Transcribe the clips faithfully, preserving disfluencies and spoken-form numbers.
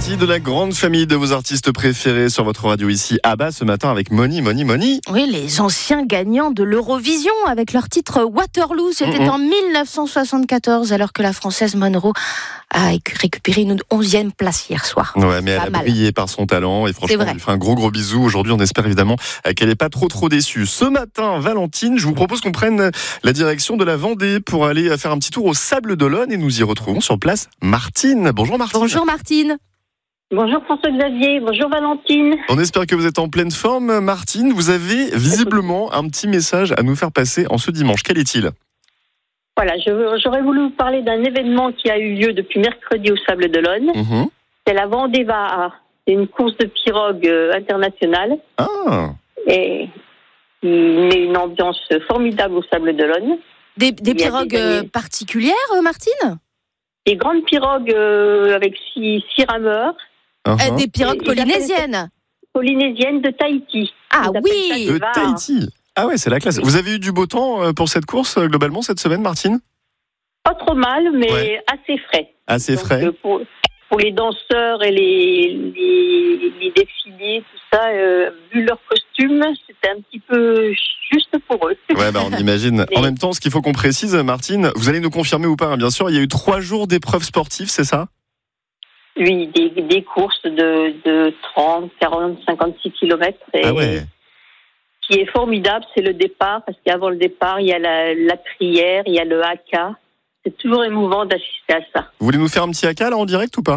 partie de la grande famille de vos artistes préférés sur votre radio ici. Abba ce matin avec Moni, Moni, Moni. Oui, les anciens gagnants de l'Eurovision avec leur titre Waterloo. C'était mmh. en dix-neuf cent soixante-quatorze, alors que la Française Monroe a récupéré une onzième place hier soir. Ouais, mais elle pas a mal. brillé par son talent et franchement, on lui fait un gros gros bisou. Aujourd'hui, on espère évidemment qu'elle n'est pas trop trop déçue. Ce matin, Valentine, je vous propose qu'on prenne la direction de la Vendée pour aller faire un petit tour au Sable d'Olonne et nous y retrouvons sur place Martine. Bonjour Martine. Bonjour Martine. Bonjour François-Xavier, bonjour Valentine. On espère que vous êtes en pleine forme. Martine, vous avez visiblement un petit message à nous faire passer en ce dimanche. Quel est-il ? Voilà, je, j'aurais voulu vous parler d'un événement qui a eu lieu depuis mercredi au Sable d'Olonne. Mmh. C'est la Vendée V A A. C'est une course de pirogue internationale. Ah. Et il met une ambiance formidable au Sable d'Olonne. Des, des pirogues des particulières, Martine ? Des grandes pirogues euh, avec six, six rameurs. Uh-huh. euh, des pirogues et, polynésiennes. Polynésiennes de Tahiti. Ah oui, de Tahiti. Ah ouais, c'est la classe. Vous avez eu du beau temps pour cette course globalement cette semaine, Martine ? Pas trop mal, mais ouais. assez frais. Assez Donc, frais. Pour, pour les danseurs et les, les, les défilés, tout ça, euh, vu leur costume, c'était un petit peu juste pour eux. Ouais, bah on imagine. Mais... En même temps, ce qu'il faut qu'on précise, Martine, vous allez nous confirmer ou pas, hein, bien sûr, il y a eu trois jours d'épreuves sportives, c'est ça ? Oui, des, des courses de, de trente, quarante, cinquante-six kilomètres. Et... Ah ouais. Ce qui est formidable, c'est le départ, parce qu'avant le départ, il y a la, la prière, il y a le haka. C'est toujours émouvant d'assister à ça. Vous voulez nous faire un petit haka là en direct ou pas ?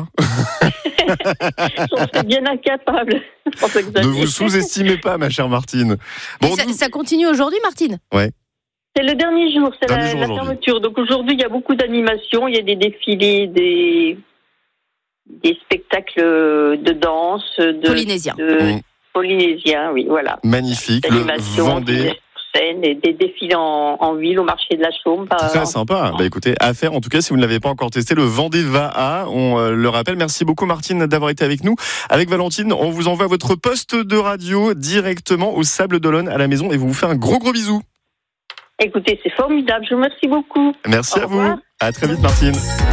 On serait bien incapable. Ne vous sous-estimez pas, ma chère Martine. Bon, ça, nous... ça continue aujourd'hui, Martine ? Ouais. C'est le dernier jour, c'est dernier la, jour la fermeture. Donc aujourd'hui, il y a beaucoup d'animations, il y a des défilés, des, des spectacles de danse, de polynésiens. De... Mmh. Polynésien, oui, voilà. Magnifique, le Vendée. Des, des défilés en, en ville au marché de la Chaume. Très sympa. Bah écoutez, à faire en tout cas si vous ne l'avez pas encore testé, le Vendée V A A, on euh, le rappelle. Merci beaucoup Martine d'avoir été avec nous. Avec Valentine, on vous envoie votre poste de radio directement au Sable d'Olonne à la maison et vous vous fait un gros gros bisou. Écoutez, c'est formidable. Je vous remercie beaucoup. Merci Au à revoir. vous. À très vite Martine.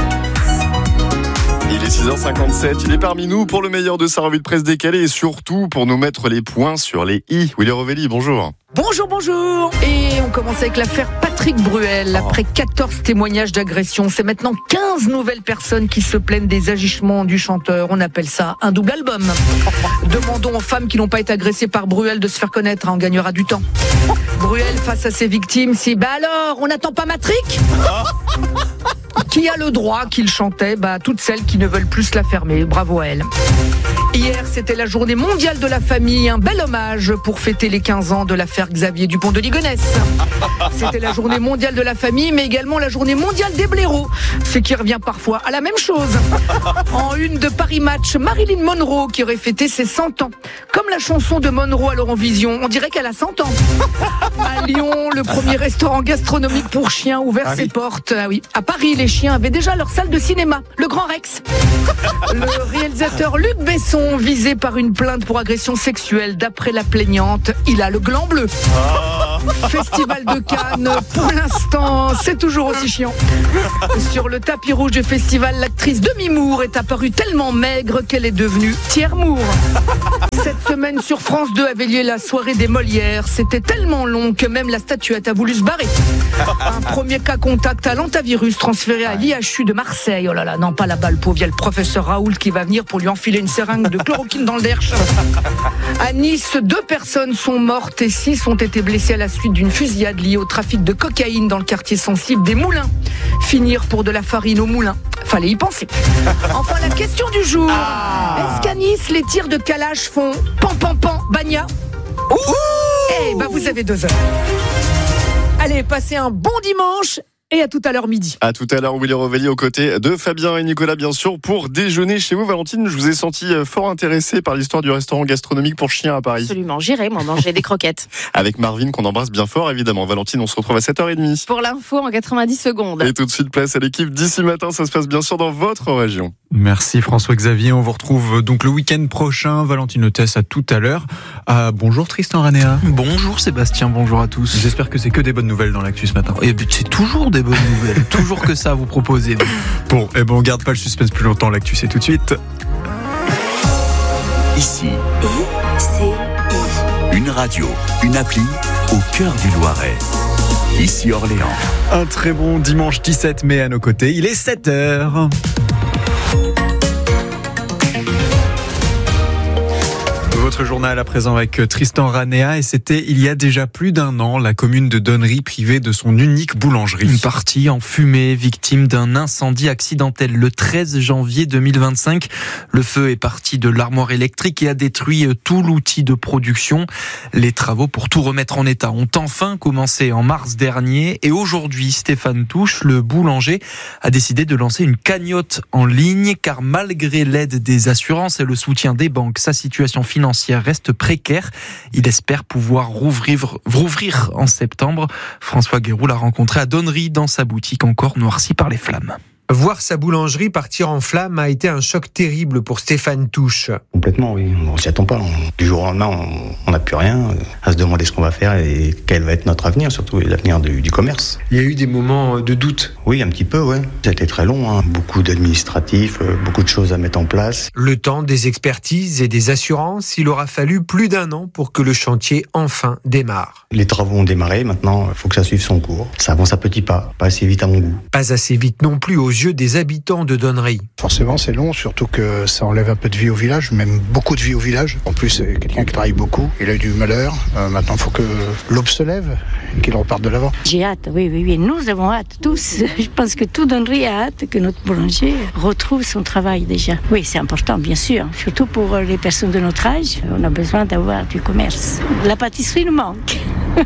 Il est six heures cinquante-sept, il est parmi nous pour le meilleur de sa revue de presse décalée et surtout pour nous mettre les points sur les i. Willy Rovelli, bonjour. Bonjour, bonjour. Et on commence avec l'affaire Patrick Bruel. Après quatorze témoignages d'agression, c'est maintenant quinze nouvelles personnes qui se plaignent des agissements du chanteur. On appelle ça un double album. Demandons aux femmes qui n'ont pas été agressées par Bruel de se faire connaître, hein, on gagnera du temps. Bruel face à ses victimes, si bah alors, on n'attend pas Matrick ? Qui a le droit qu'il chantait ? Bah, toutes celles qui ne veulent plus la fermer. Bravo à elle. Hier, c'était la journée mondiale de la famille. Un bel hommage pour fêter les quinze ans de l'affaire Xavier Dupont de Ligonnès. C'était la journée mondiale de la famille, mais également la journée mondiale des blaireaux. Ce qui revient parfois à la même chose. En une de Paris Match, Marilyn Monroe qui aurait fêté ses cent ans. Comme la chanson de Monroe à l'Eurovision, on dirait qu'elle a cent ans. À Lyon, le premier restaurant gastronomique pour chiens ouvert ah ses oui. portes. Ah oui. À Paris, les chiens avaient déjà leur salle de cinéma, le Grand Rex. Le réalisateur Luc Besson, visé par une plainte pour agression sexuelle, d'après la plaignante, il a le gland bleu. Oh. Festival de Cannes, pour l'instant, c'est toujours aussi chiant. Sur le tapis rouge du festival, l'actrice Demi Moore est apparue tellement maigre qu'elle est devenue Thiers Moore. Cette semaine sur France deux avait lieu la soirée des Molières. C'était tellement long que même la statuette a voulu se barrer. Un premier cas contact à l'antavirus transféré à l'I H U de Marseille. Oh là là, non pas là-bas, le pauvre, il y a le professeur Raoult qui va venir pour lui enfiler une seringue de chloroquine dans le derche. À Nice, deux personnes sont mortes et six ont été blessées à la suite d'une fusillade liée au trafic de cocaïne dans le quartier sensible des Moulins. Finir pour de la farine au moulin. Fallait y penser. Enfin, la question du jour. Ah. Est-ce qu'à Nice, les tirs de Kalash font pan pan pan bagna? Eh ben, vous avez deux heures. Allez, passez un bon dimanche. Et à tout à l'heure midi. À tout à l'heure, Willy Rovelli aux côtés de Fabien et Nicolas, bien sûr, pour déjeuner chez vous. Valentine, je vous ai senti fort intéressée par l'histoire du restaurant gastronomique pour chiens à Paris. Absolument, j'irai, moi, manger des croquettes. Avec Marvin, qu'on embrasse bien fort, évidemment. Valentine, on se retrouve à sept heures trente. Pour l'info en quatre-vingt-dix secondes. Et tout de suite, place à l'équipe d'ici matin. Ça se passe bien sûr dans votre région. Merci François-Xavier. On vous retrouve donc le week-end prochain. Valentine Hôtesse, à tout à l'heure. Euh, bonjour Tristan Ranéa. Bonjour Sébastien, bonjour à tous. J'espère que c'est que des bonnes nouvelles dans l'actu ce matin. Et c'est toujours des bonnes nouvelles. Toujours que ça à vous proposer. Bon, et ben on garde pas le suspense plus longtemps. L'actu, c'est tout de suite. ici. I C I. Une radio, une appli au cœur du Loiret. Ici Orléans. Un très bon dimanche dix-sept mai à nos côtés, il est sept heures. Votre journal à présent avec Tristan Ranéa, et c'était il y a déjà plus d'un an, la commune de Donnery privée de son unique boulangerie. Une partie en fumée, victime d'un incendie accidentel le treize janvier deux mille vingt-cinq. Le feu est parti de l'armoire électrique et a détruit tout l'outil de production. Les travaux pour tout remettre en état ont enfin commencé en mars dernier, et aujourd'hui, Stéphane Touche, le boulanger, a décidé de lancer une cagnotte en ligne, car malgré l'aide des assurances et le soutien des banques, sa situation financière reste précaire. Il espère pouvoir rouvrir, rouvrir en septembre. François Guéroux l'a rencontré à Donnery dans sa boutique encore noircie par les flammes. Voir sa boulangerie partir en flammes a été un choc terrible pour Stéphane Touche. Complètement, oui. On s'y attend pas. On, du jour au lendemain, on n'a plus rien. À se demander ce qu'on va faire et quel va être notre avenir, surtout l'avenir du, du commerce. Il y a eu des moments de doute. Oui, un petit peu, ouais. Ça a été très long, hein. Beaucoup d'administratifs, beaucoup de choses à mettre en place. Le temps des expertises et des assurances, il aura fallu plus d'un an pour que le chantier enfin démarre. Les travaux ont démarré, maintenant, il faut que ça suive son cours. Ça avance à petits pas, pas assez vite à mon goût. Pas assez vite non plus aux yeux des habitants de Donnery. Forcément, c'est long, surtout que ça enlève un peu de vie au village, même beaucoup de vie au village. En plus, c'est quelqu'un qui travaille beaucoup. Il a eu du malheur. Euh, maintenant, il faut que l'aube se lève et qu'il reparte de l'avant. J'ai hâte, oui, oui, oui. Nous avons hâte, tous. Je pense que tout Donnery a hâte que notre boulanger retrouve son travail déjà. Oui, c'est important, bien sûr. Surtout pour les personnes de notre âge, on a besoin d'avoir du commerce. La pâtisserie nous manque.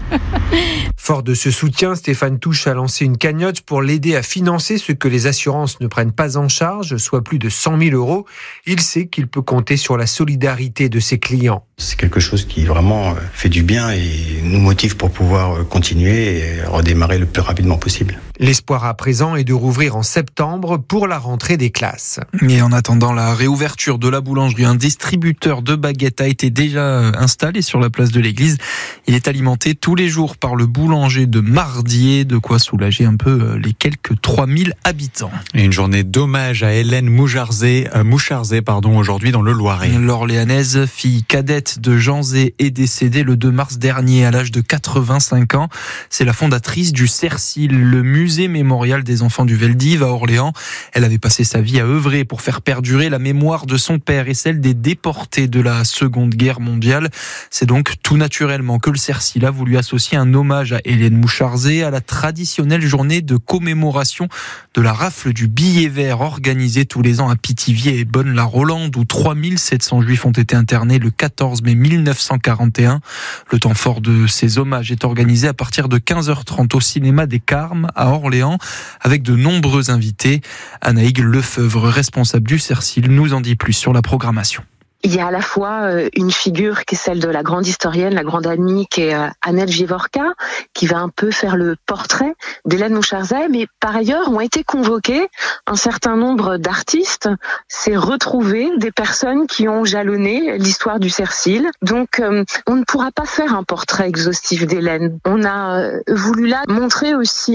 Fort de ce soutien, Stéphane Touche a lancé une cagnotte pour l'aider à financer ce que les assurances ne prennent pas en charge, soit plus de cent mille euros. Il sait qu'il peut compter sur la solidarité de ses clients. C'est quelque chose qui vraiment fait du bien et nous motive pour pouvoir continuer et redémarrer le plus rapidement possible. L'espoir à présent est de rouvrir en septembre pour la rentrée des classes. Et en attendant la réouverture de la boulangerie, un distributeur de baguettes a été déjà installé sur la place de l'église. Il est alimenté tous les jours par le boulanger de Mardier, de quoi soulager un peu les quelques trois mille habitants. Et une journée d'hommage à Hélène Moucharzé, euh, Moucharzé pardon, aujourd'hui dans le Loiret. L'Orléanaise, fille cadette de Jean Zé, est décédée le deux mars dernier à l'âge de quatre-vingt-cinq ans. C'est la fondatrice du CERCIL, le musée mémorial des enfants du Veldiv à Orléans. Elle avait passé sa vie à œuvrer pour faire perdurer la mémoire de son père et celle des déportés de la Seconde Guerre mondiale. C'est donc tout naturellement que le CERCIL a voulu associer un hommage à Hélène Moucharzé à la traditionnelle journée de commémoration de la rafle du billet vert organisée tous les ans à Pithiviers et Bonne-la-Rolande, où trois mille sept cents juifs ont été internés le quatorze mai mille neuf cent quarante et un. Le temps fort de ces hommages est organisé à partir de quinze heures trente au cinéma des Carmes à Orléans, avec de nombreux invités. Anaïg Lefeuvre, responsable du CERCIL, nous en dit plus sur la programmation. Il y a à la fois une figure qui est celle de la grande historienne, la grande amie, qui est Annette Givorka, qui va un peu faire le portrait d'Hélène Moucharzé, mais par ailleurs ont été convoqués un certain nombre d'artistes, c'est retrouver des personnes qui ont jalonné l'histoire du CERCIL. Donc on ne pourra pas faire un portrait exhaustif d'Hélène. On a voulu là montrer aussi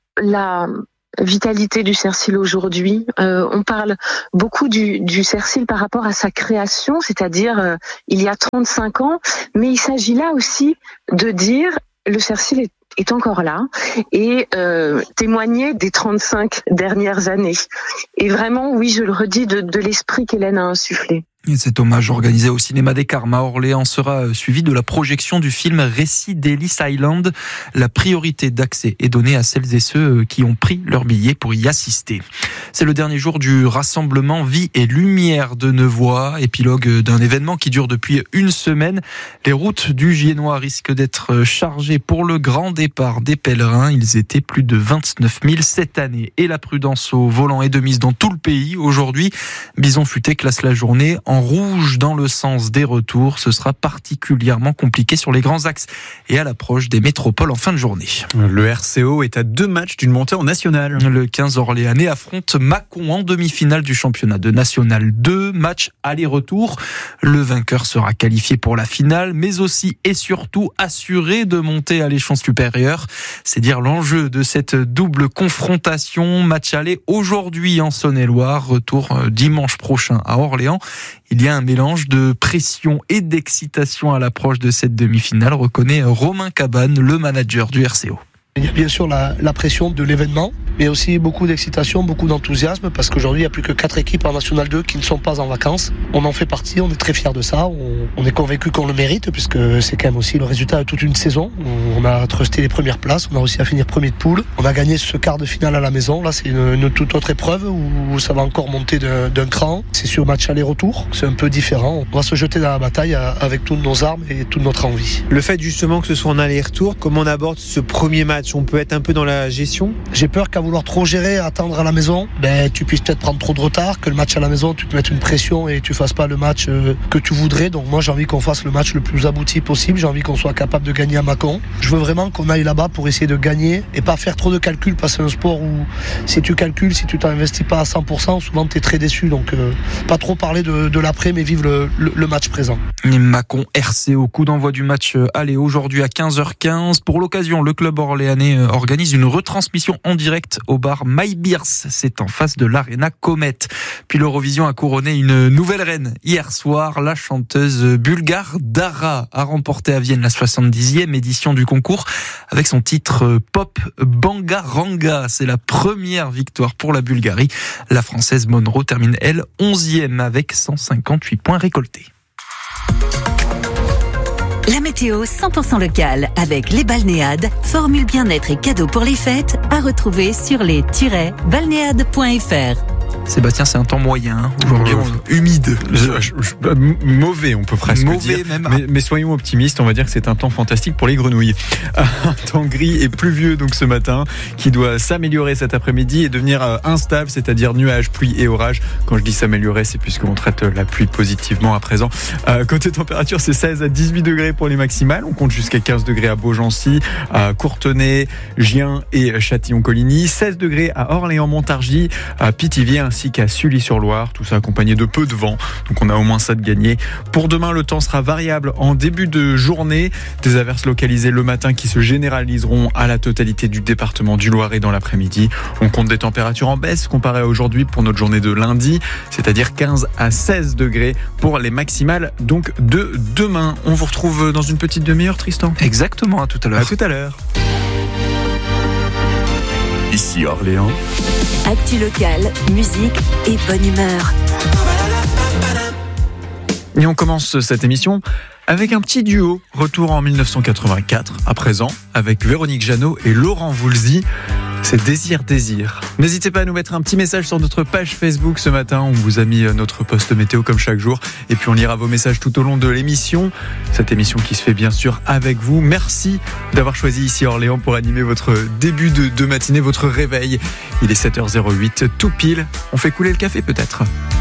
la vitalité du CERCIL aujourd'hui. Euh, on parle beaucoup du, du CERCIL par rapport à sa création, c'est-à-dire euh, il y a trente-cinq ans, mais il s'agit là aussi de dire le CERCIL est, est encore là et euh, témoigner des trente-cinq dernières années. Et vraiment, oui, je le redis, de, de l'esprit qu'Hélène a insufflé. Et cet hommage organisé au cinéma des Carmes à Orléans sera suivi de la projection du film Récit d'Ellis Island. La priorité d'accès est donnée à celles et ceux qui ont pris leur billet pour y assister. C'est le dernier jour du rassemblement Vie et Lumière de Nevoy, épilogue d'un événement qui dure depuis une semaine. Les routes du Giennois risquent d'être chargées pour le grand départ des pèlerins. Ils étaient plus de vingt-neuf mille cette année. Et la prudence au volant est de mise dans tout le pays. Aujourd'hui, Bison Futé classe la journée en En rouge dans le sens des retours. Ce sera particulièrement compliqué sur les grands axes et à l'approche des métropoles en fin de journée. Le R C O est à deux matchs d'une montée en nationale. Le quinze Orléanais affronte Mâcon en demi-finale du championnat de National deux. Match aller-retour. Le vainqueur sera qualifié pour la finale, mais aussi et surtout assuré de monter à l'échelon supérieur. C'est dire l'enjeu de cette double confrontation. Match aller aujourd'hui en Saône-et-Loire. Retour dimanche prochain à Orléans. Il y a un mélange de pression et d'excitation à l'approche de cette demi-finale, reconnaît Romain Cabane, le manager du R C O. Il y a bien sûr la, la pression de l'événement, mais aussi beaucoup d'excitation, beaucoup d'enthousiasme, parce qu'aujourd'hui, il n'y a plus que quatre équipes en National deux qui ne sont pas en vacances. On en fait partie, on est très fiers de ça, on, on est convaincus qu'on le mérite, puisque c'est quand même aussi le résultat de toute une saison. On a trusté les premières places, on a réussi à finir premier de poule. On a gagné ce quart de finale à la maison, là c'est une, une toute autre épreuve où ça va encore monter d'un, d'un cran. C'est sur match aller-retour, c'est un peu différent. On va se jeter dans la bataille avec toutes nos armes et toute notre envie. Le fait justement que ce soit en aller-retour, comment on aborde ce premier match ? On peut être un peu dans la gestion ? J'ai peur qu'à vouloir trop gérer, attendre à la maison, ben, tu puisses peut-être prendre trop de retard, que le match à la maison, tu te mettes une pression et tu fasses pas le match euh, que tu voudrais. Donc moi, j'ai envie qu'on fasse le match le plus abouti possible. J'ai envie qu'on soit capable de gagner à Mâcon. Je veux vraiment qu'on aille là-bas pour essayer de gagner et pas faire trop de calculs, parce que c'est un sport où si tu calcules, si tu t'investis pas à cent pour cent, souvent tu es très déçu. Donc euh, pas trop parler de, de l'après, mais vivre le, le, le match présent. Mâcon R C O, coup d'envoi du match aller aujourd'hui à quinze heures quinze. Pour l'occasion, le club orléanais organise une retransmission en direct au bar My Beers. C'est en face de l'Arena Comet. Puis l'Eurovision a couronné une nouvelle reine. Hier soir, la chanteuse bulgare Dara a remporté à Vienne la soixante-dixième édition du concours avec son titre pop Bangaranga. C'est la première victoire pour la Bulgarie. La Française Monroe termine, elle, onzième avec cent cinquante-huit points récoltés. La météo cent pour cent locale avec les balnéades, formule bien-être et cadeaux pour les fêtes à retrouver sur les tiret balnéades point f r. Sébastien, c'est un temps moyen, hein. Aujourd'hui, on... humide. Je, je, je, mauvais, on peut presque mauvais dire. Même. Mais, mais soyons optimistes, on va dire que c'est un temps fantastique pour les grenouilles. Un temps gris et pluvieux donc ce matin, qui doit s'améliorer cet après-midi et devenir instable, c'est-à-dire nuages, pluie et orage. Quand je dis s'améliorer, c'est puisqu'on traite la pluie positivement à présent. Euh, côté température, c'est seize à dix-huit degrés pour les maximales. On compte jusqu'à quinze degrés à Beaugency, à Courtenay, Gien et Châtillon-Coligny. seize degrés à Orléans-Montargis, à Pithiviers, ainsi qu'à Sully-sur-Loire, tout ça accompagné de peu de vent, donc on a au moins ça de gagné. Pour demain, le temps sera variable en début de journée, des averses localisées le matin qui se généraliseront à la totalité du département du Loiret dans l'après-midi. On compte des températures en baisse comparé à aujourd'hui pour notre journée de lundi, c'est-à-dire quinze à seize degrés pour les maximales donc de demain. On vous retrouve dans une petite demi-heure, Tristan. Exactement, à tout à l'heure. À tout à l'heure. Ici Orléans. Actu locale, musique et bonne humeur. Et on commence cette émission avec un petit duo. Retour en dix-neuf cent quatre-vingt-quatre, à présent, avec Véronique Jeannot et Laurent Voulzy. C'est Désir, Désir. N'hésitez pas à nous mettre un petit message sur notre page Facebook ce matin. On vous a mis notre post météo comme chaque jour. Et puis on lira vos messages tout au long de l'émission. Cette émission qui se fait bien sûr avec vous. Merci d'avoir choisi ici Orléans pour animer votre début de, de matinée, votre réveil. Il est sept heures zéro huit, tout pile. On fait couler le café peut-être.